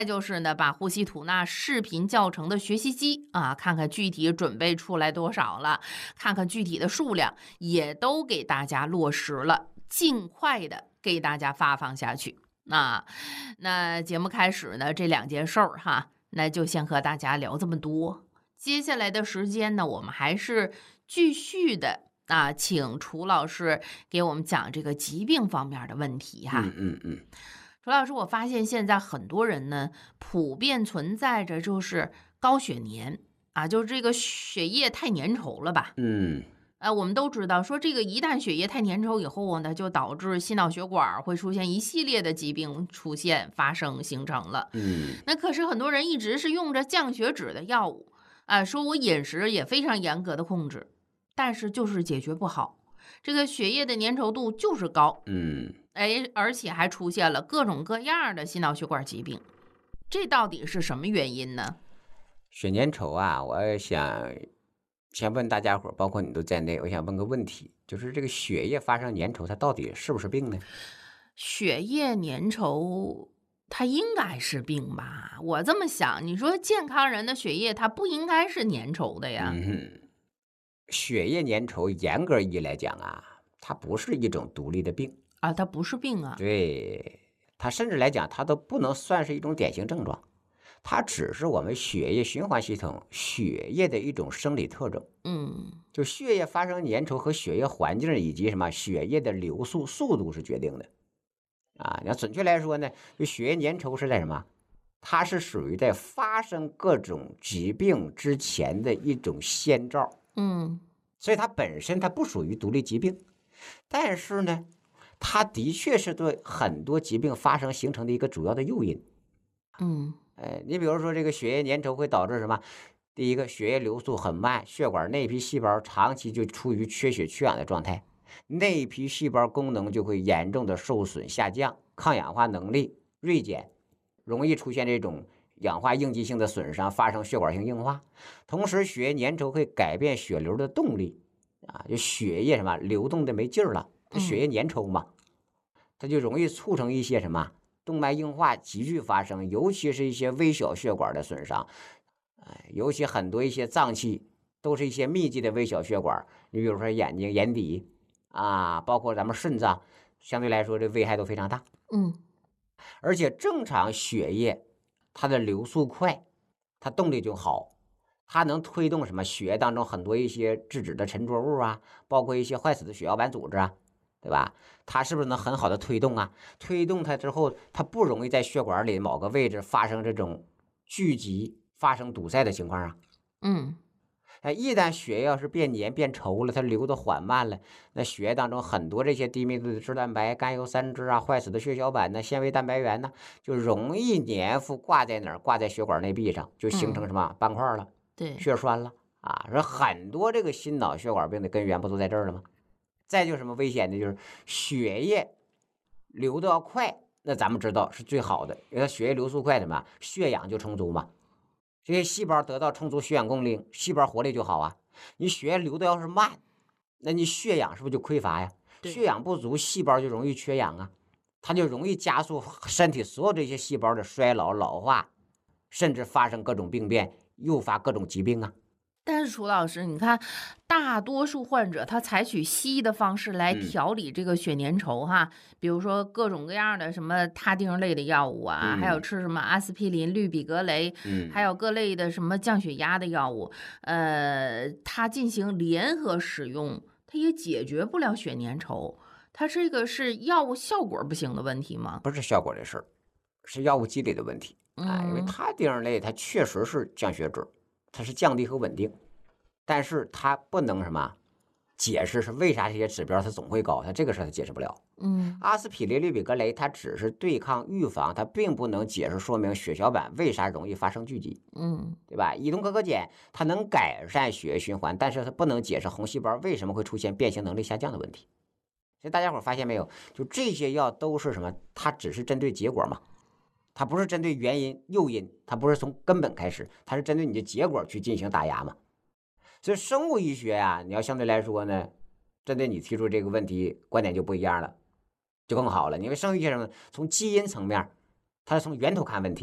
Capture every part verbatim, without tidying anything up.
再就是呢，把呼吸吐纳视频教程的学习机啊，看看具体准备出来多少了，看看具体的数量，也都给大家落实了，尽快的给大家发放下去。啊，那节目开始呢，这两件事儿哈，那就先和大家聊这么多。接下来的时间呢，我们还是继续的啊，请楚老师给我们讲这个疾病方面的问题哈。 嗯嗯嗯。 楚老师，我发现现在很多人呢，普遍存在着就是高血粘啊，就是这个血液太粘稠了吧？ 嗯呃，我们都知道说这个一旦血液太粘稠以后呢，就导致心脑血管会出现一系列的疾病出现发生形成了。 嗯那可是很多人一直是用着降血脂的药物啊，说我饮食也非常严格的控制，但是就是解决不好，这个血液的粘稠度就是高。 嗯。 哎，而且还出现了各种各样的心脑血管疾病，这到底是什么原因呢？ 血粘稠啊，我想先问大家伙儿，包括你都在内，我想问个问题，就是这个血液发生粘稠，它到底是不是病呢？ 血液粘稠，它应该是病吧？我这么想，你说健康人的血液它不应该是粘稠的呀？ 嗯哼。血液粘稠，严格意义来讲啊，它不是一种独立的病。 啊，它不是病啊。 对，它甚至来讲，它都不能算是一种典型症状，它只是我们血液循环系统血液的一种生理特征。 嗯就血液发生粘稠和血液环境以及什么血液的流速速度是决定的啊。那准确来说呢，就血液粘稠是在什么？它是属于在发生各种疾病之前的一种先兆， 嗯所以它本身它不属于独立疾病，但是呢，它的确是对很多疾病发生形成的一个主要的诱因。 嗯呃，你比如说这个血液粘稠会导致什么？第一个，血液流速很慢，血管内皮细胞长期就处于缺血缺氧的状态，内皮细胞功能就会严重的受损下降，抗氧化能力锐减，容易出现这种氧化应激性的损伤，发生血管性硬化。同时，血液粘稠会改变血流的动力啊，就血液什么流动的没劲儿了，它血嗯液粘稠嘛，它就容易促成一些什么动脉硬化急剧发生，尤其是一些微小血管的损伤。哎，尤其很多一些脏器都是一些密集的微小血管，你比如说眼睛、眼底啊，包括咱们肾脏，相对来说这危害都非常大。 嗯而且正常血液它的流速快，它动力就好，它能推动什么血液当中很多一些质子的沉着物啊，包括一些坏死的血小板组织啊，对吧？它是不是能很好的推动啊？推动它之后，它不容易在血管里某个位置发生这种聚集、发生堵塞的情况啊。 嗯哎，一旦血液要是变黏变稠了，它流的缓慢了，那血液当中很多这些低密度的脂蛋白、甘油三酯啊、坏死的血小板呢、纤维蛋白原呢，就容易粘附挂在哪儿？挂在血管内壁上，就形成嗯， 什么斑块了、 对。 血栓了啊！说很多这个心脑血管病的根源不都在这儿了吗？再就什么危险的，就是血液流的要快，那咱们知道是最好的，因为它血液流速快，什么血氧就充足嘛。这些细胞得到充足血氧供应，细胞活力就好啊。你血液流的要是慢，那你血氧是不是就匮乏呀？血对。 氧不足，细胞就容易缺氧啊，它就容易加速身体所有这些细胞的衰老、老化，甚至发生各种病变，诱发各种疾病啊。 但是楚老师，你看，大多数患者他采取西医的方式来嗯调理这个血粘稠哈，比如说各种各样的什么他汀类的药物啊，还有嗯吃什么阿司匹林、氯吡格雷，还嗯。 有各类的什么降血压的药物，呃，他进行联合使用，它也解决不了血粘稠。它这个是药物效果不行的问题吗？ 不是效果的事儿，是药物机理的问题啊。因为嗯他丁类它确实是降血脂，它是降低和稳定，但是它不能什么解释是为啥这些指标它总会高，它这个事儿它解释不了。 嗯阿司匹林、氯吡格雷它只是对抗预防，它并不能解释说明血小板为啥容易发生聚集， 嗯对吧？乙酮可可碱它能改善血液循环，但是它不能解释红细胞为什么会出现变形能力下降的问题。所以大家伙发现没有，就这些药都是什么？它只是针对结果嘛，它不是针对原因诱因，它不是从根本开始，它是针对你的结果去进行打压嘛。所以生物医学呀、啊，你要相对来说呢，针对你提出这个问题，观点就不一样了，就更好了。因为生物医学上从基因层面，它是从源头看问题，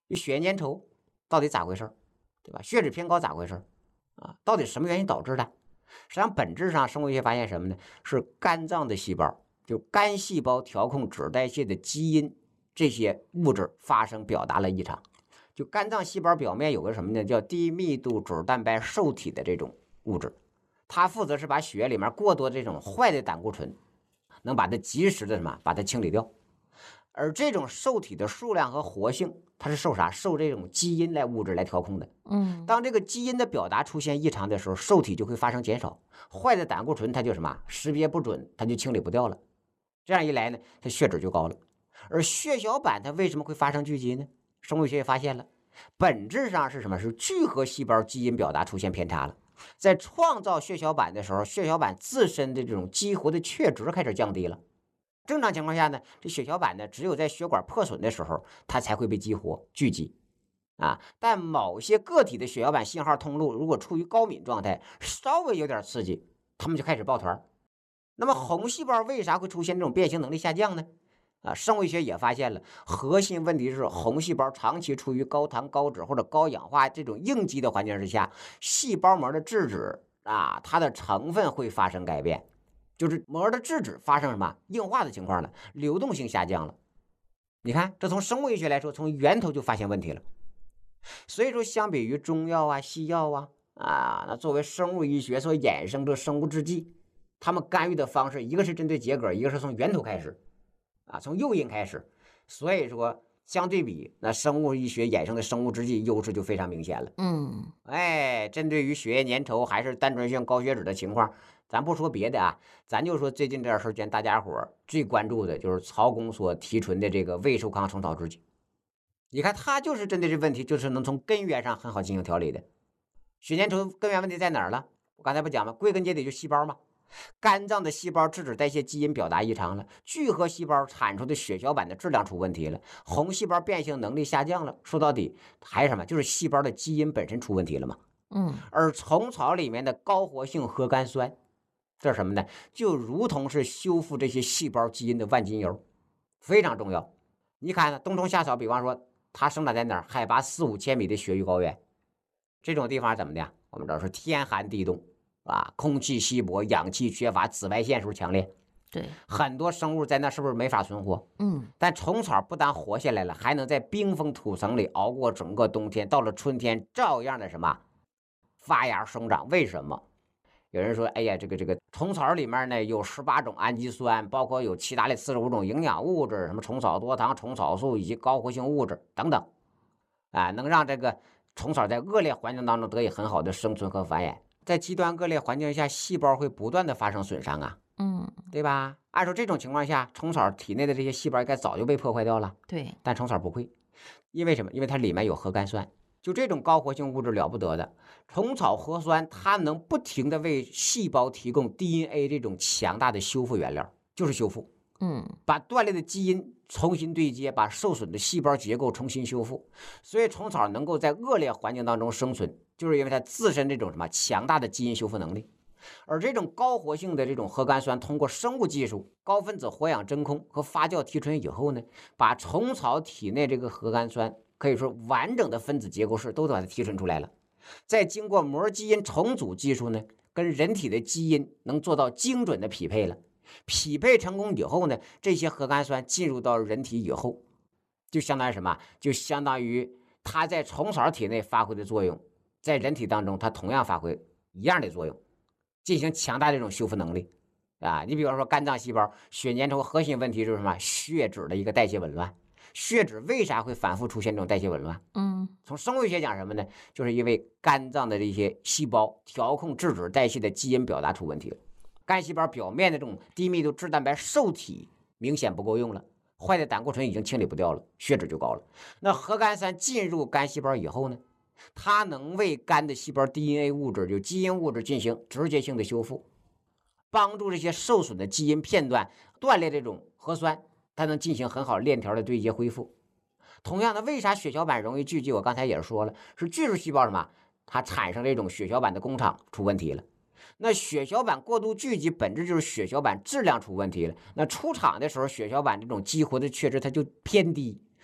血液粘稠到底咋回事，对吧？血脂偏高咋回事啊？到底什么原因导致的？实际上本质上生物医学发现什么呢？是肝脏的细胞，就肝细胞调控脂代谢的基因这些物质发生表达了异常。就肝脏细胞表面有个什么呢？叫低密度脂蛋白受体的这种物质，它负责是把血液里面过多这种坏的胆固醇，能把它及时的什么把它清理掉。而这种受体的数量和活性，它是受啥？受这种基因来物质来调控的。 嗯， 当这个基因的表达出现异常的时候，受体就会发生减少，坏的胆固醇它就什么识别不准，它就清理不掉了。这样一来呢，它血脂就高了。而血小板它为什么会发生聚集呢？生物学也发现了，本质上是什么？是聚合细胞基因表达出现偏差了。在创造血小板的时候，血小板自身的这种激活的确值开始降低了。正常情况下呢，这血小板呢，只有在血管破损的时候，它才会被激活聚集啊。但某些个体的血小板信号通路如果处于高敏状态，稍微有点刺激，它们就开始抱团。那么红细胞为啥会出现这种变形能力下降呢？啊，生物学也发现了，核心问题是红细胞长期处于高糖、高脂或者高氧化这种应激的环境之下，细胞膜的质子啊，它的成分会发生改变，就是膜的质子发生什么硬化的情况了，流动性下降了。你看，这从生物医学来说，从源头就发现问题了。所以说，相比于中药啊、西药啊啊，那作为生物医学所衍生的生物制剂，他们干预的方式，一个是针对结果，一个是从源头开始。啊，从诱因开始，所以说相对比，那生物医学衍生的生物制剂优势就非常明显了。 嗯， 哎，针对于血液粘稠还是单纯性高血脂的情况，咱不说别的啊，咱就说最近这段时间大家伙最关注的就是曹公所提纯的这个胃寿康虫草制剂。你看，它就是针对这问题，就是能从根源上很好进行调理的。血粘稠根源问题在哪儿了？我刚才不讲吗？归根结底就细胞嘛。肝脏的细胞质脂代谢基因表达异常了，聚合细胞产出的血小板的质量出问题了，红细胞变性能力下降了。说到底还是什么？就是细胞的基因本身出问题了嘛。 嗯， 而虫草里面的高活性核苷酸，这是什么呢？就如同是修复这些细胞基因的万金油，非常重要。你看，冬虫夏草，比方说它生长在哪儿？海拔四五千米的雪域高原，这种地方怎么的？我们知道是天寒地冻。啊，空气稀薄，氧气缺乏，紫外线数强烈， 对， 很多生物在那是不是没法存活？ 嗯， 但虫草不但活下来了，还能在冰封土层里熬过整个冬天，到了春天照样的什么发芽生长。为什么？有人说，哎呀，这个这个虫草里面呢有十八种氨基酸，包括有其他的四十五种营养物质，什么虫草多糖、虫草素以及高活性物质等等，啊，能让这个虫草在恶劣环境当中得以很好的生存和繁衍。在极端恶劣环境下，细胞会不断的发生损伤啊， 嗯， 对吧？按说这种情况下，虫草体内的这些细胞应该早就被破坏掉了， 对， 但虫草不会，因为什么？因为它里面有核苷酸，就这种高活性物质了不得的。虫草核酸它能不停的为细胞提供 D N A 这种强大的修复原料，就是修复， 嗯， 把断裂的基因重新对接，把受损的细胞结构重新修复。所以虫草能够在恶劣环境当中生存，就是因为它自身这种什么强大的基因修复能力。而这种高活性的这种核苷酸，通过生物技术、高分子活氧真空和发酵提纯以后呢，把虫草体内这个核苷酸可以说完整的分子结构式都把它提纯出来了。再经过膜基因重组技术呢，跟人体的基因能做到精准的匹配了。匹配成功以后呢，这些核苷酸进入到人体以后，就相当于什么？就相当于它在虫草体内发挥的作用，在人体当中它同样发挥一样的作用，进行强大的这种修复能力啊。你比方说肝脏细胞血粘稠，核心问题就是什么？血脂的一个代谢紊乱。血脂为啥会反复出现这种代谢紊乱？ 嗯， 从生物学讲什么呢？就是因为肝脏的这些细胞调控质脂代谢的基因表达出问题了。肝细胞表面的这种低密度脂蛋白受体明显不够用了，坏的胆固醇已经清理不掉了，血脂就高了。那核苷酸进入肝细胞以后呢，它能为肝的细胞 D N A 物质，就基因物质进行直接性的修复，帮助这些受损的基因片段断裂这种核酸，它能进行很好链条的对接恢复。同样的，为啥血小板容易聚集？我刚才也说了，是巨噬细胞什么？它产生这种血小板的工厂出问题了。那血小板过度聚集，本质就是血小板质量出问题了。那出厂的时候，血小板这种激活的确值它就偏低，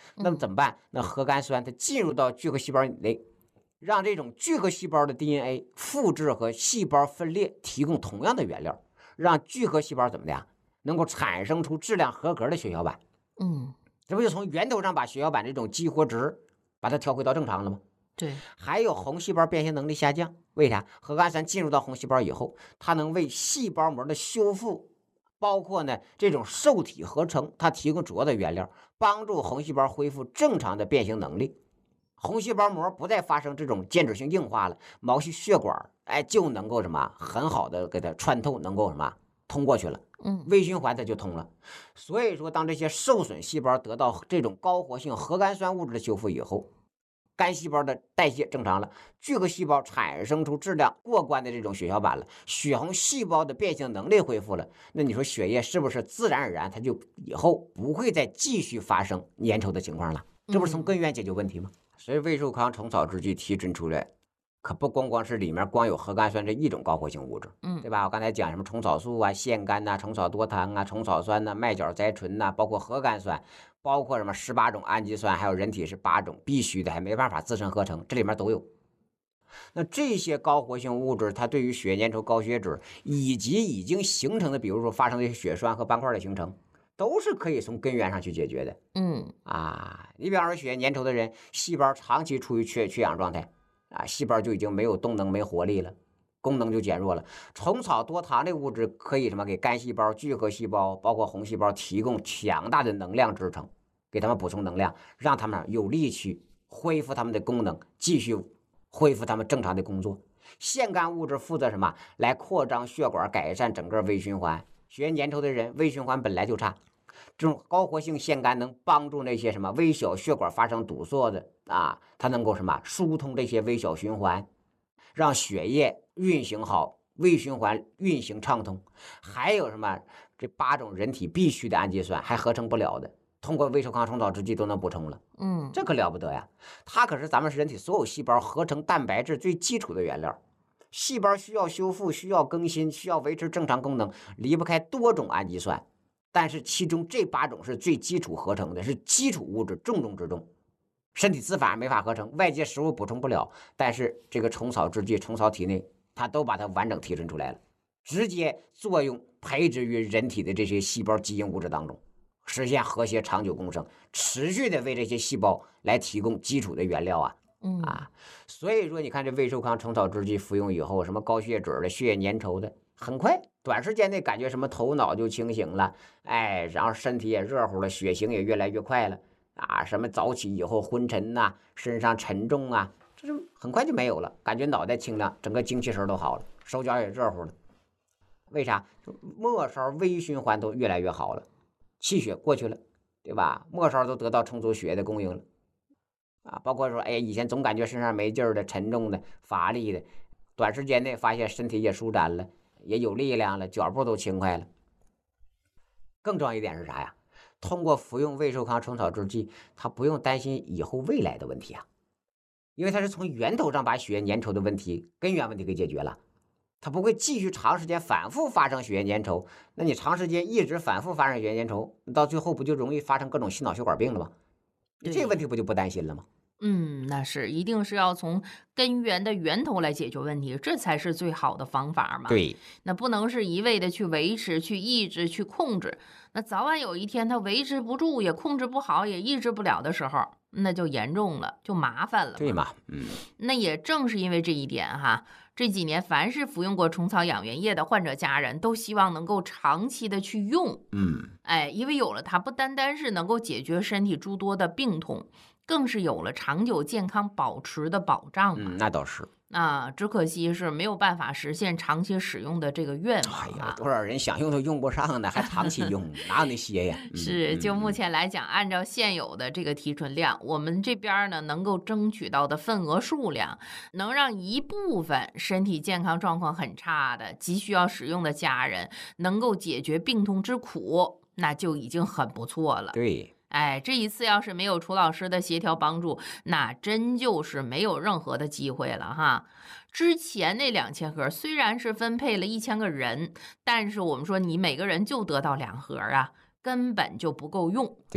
那么怎么办？那核苷酸它进入到聚合细胞内，让这种聚合细胞的 D N A 复制和细胞分裂提供同样的原料，让聚合细胞怎么的呀？能够产生出质量合格的血小板。 嗯， 这不就从源头上把血小板这种激活值把它调回到正常了吗？ 对。 还有红细胞变形能力下降，为啥？核苷酸进入到红细胞以后，它能为细胞膜的修复，包括呢这种受体合成，它提供主要的原料，帮助红细胞恢复正常的变形能力。红细胞膜不再发生这种间质性硬化了，毛细血管哎就能够什么很好的给它穿透，能够什么通过去了。 嗯， 微循环它就通了。所以说，当这些受损细胞得到这种高活性核苷酸物质的修复以后，肝细胞的代谢正常了，聚合细胞产生出质量过关的这种血小板了，血红细胞的变性能力恢复了，那你说血液是不是自然而然它就以后不会再继续发生粘稠的情况了？这不是从根源解决问题吗？所以魏寿康虫草制剂提纯出来，可不光光是里面光有核苷酸这一种高活性物质， 嗯， 对吧？我刚才讲什么虫草素啊、腺苷呐、虫草多糖啊、虫草酸呐、麦角甾醇呐，包括核苷酸，包括什么十八种氨基酸，还有人体是八种必须的，还没办法自身合成，这里面都有。那这些高活性物质，它对于血液粘稠、高血脂以及已经形成的，比如说发生的血栓和斑块的形成，都是可以从根源上去解决的。 嗯啊，你比方说血液粘稠的人，细胞长期处于缺缺氧状态啊，细胞就已经没有动能、没活力了，功能就减弱了。虫草多糖的物质可以什么给肝细胞、聚合细胞，包括红细胞提供强大的能量支撑，给他们补充能量，让他们有力去恢复他们的功能，继续恢复他们正常的工作。腺苷物质负责什么？来扩张血管，改善整个微循环。血液粘稠的人，微循环本来就差。这种高活性腺苷能帮助那些什么微小血管发生堵塞的啊，它能够什么疏通这些微小循环，让血液运行好，微循环运行畅通。还有什么这八种人体必须的氨基酸还合成不了的，通过魏寿康虫草制剂都能补充了。 嗯， 这可了不得呀！它可是咱们人体所有细胞合成蛋白质最基础的原料。细胞需要修复，需要更新，需要维持正常功能，离不开多种氨基酸。但是其中这八种是最基础合成的，是基础物质，重中之重。身体自反没法合成，外界食物补充不了，但是这个虫草制剂、虫草体内，它都把它完整提纯出来了，直接作用培植于人体的这些细胞基因物质当中，实现和谐长久共生，持续的为这些细胞来提供基础的原料啊。 嗯啊，所以说你看这魏寿康虫草制剂服用以后，什么高血脂的、血液粘稠的，很快短时间内感觉什么头脑就清醒了，哎，然后身体也热乎了，血型也越来越快了啊，什么早起以后昏沉呐、啊，身上沉重啊，这就很快就没有了，感觉脑袋清亮，整个精气神都好了，手脚也热乎了。为啥？末梢微循环都越来越好了，气血过去了，对吧？末梢都得到充足血液的供应了。啊，包括说，哎，以前总感觉身上没劲儿的、沉重的、乏力的，短时间内发现身体也舒展了，也有力量了，脚步都轻快了。更重要一点是啥呀？通过服用魏寿康虫草制剂，它不用担心以后未来的问题啊，因为它是从源头上把血液粘稠的问题、根源问题给解决了，它不会继续长时间反复发生血液粘稠。那你长时间一直反复发生血液粘稠，到最后不就容易发生各种心脑血管病了吗？这个问题不就不担心了吗？ 嗯，那是一定是要从根源的源头来解决问题，这才是最好的方法嘛。 对， 那不能是一味的去维持、去抑制、去控制。那早晚有一天它维持不住，也控制不好，也抑制不了的时候，那就严重了，就麻烦了嘛。 对嘛，嗯。 那也正是因为这一点哈，这几年凡是服用过虫草养元液的患者家人都希望能够长期的去用。 嗯， 哎，因为有了它，不单单是能够解决身体诸多的病痛，更是有了长久健康保持的保障嘛。 嗯，那倒是。 啊，只可惜是没有办法实现长期使用的这个愿望哎呀， 啊。 多少人想用都用不上呢，还长期用，哪有那些呀？嗯是，就目嗯前来讲，按照现有的这个提纯量，我们这边儿呢能够争取到的份额数量，能让一部分身体健康状况很差的、急需要使用的家人能够解决病痛之苦，那就已经很不错了。 对， 哎，这一次要是没有楚老师的协调帮助，那真就是没有任何的机会了哈。之前那两千盒虽然是分配了一千个人，但是我们说你每个人就得到两盒啊，根本就不够用。 对，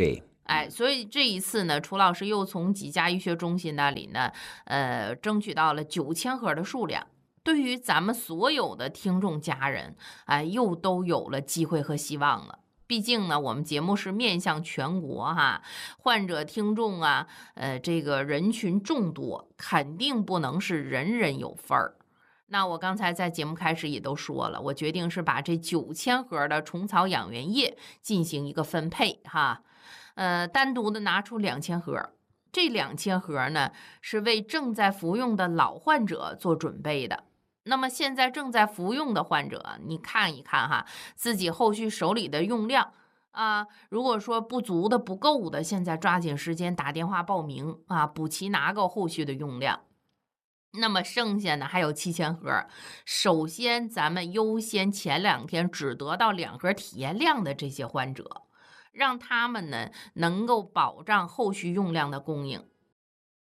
哎，所以这一次呢，楚老师又从几家医学中心那里呢，呃，争取到了九千盒的数量。对于咱们所有的听众家人，哎，又都有了机会和希望了。毕竟呢，我们节目是面向全国哈，患者听众啊，呃，这个人群众多，肯定不能是人人有份儿。那我刚才在节目开始也都说了，我决定是把这九千盒的虫草养元液进行一个分配哈。呃，单独的拿出两千盒，这两千盒呢是为正在服用的老患者做准备的。那么现在正在服用的患者，你看一看哈，自己后续手里的用量啊，如果说不足的、不够的，现在抓紧时间打电话报名啊，补齐拿够后续的用量。那么剩下呢还有七千盒，首先咱们优先前两天只得到两盒体验量的这些患者。让他们呢能够保障后续用量的供应。